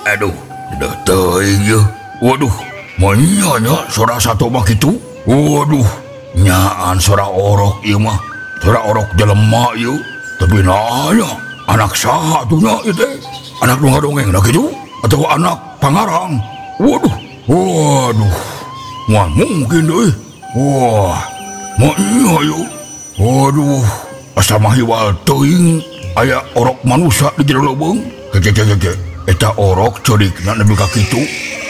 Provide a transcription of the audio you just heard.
Aduh, dah teuing ye. Waduh, monyanya suara satu mah kitu. Waduh, nyaan suara orok ieu mah. Suara orok jelema ieu. Tapi nanya, anak saha tuh nya ieu teh? Anak nu ngadongeng na kitu atau anak pangarang? Waduh, waduh. Wah, mungkin euy. Wah, monyanya ieu. Waduh, asa mahiwal teuing aya orok manusia di jero leuweung. Keke eta orok codikna nepi ka kitu.